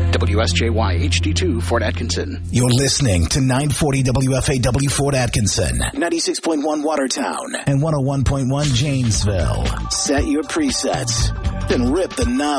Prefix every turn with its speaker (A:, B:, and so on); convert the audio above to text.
A: WSJY HD2 Fort Atkinson.
B: You're listening to 940 WFAW Fort Atkinson, 96.1 Watertown, and 101.1 Janesville. Set your presets, then rip the knob.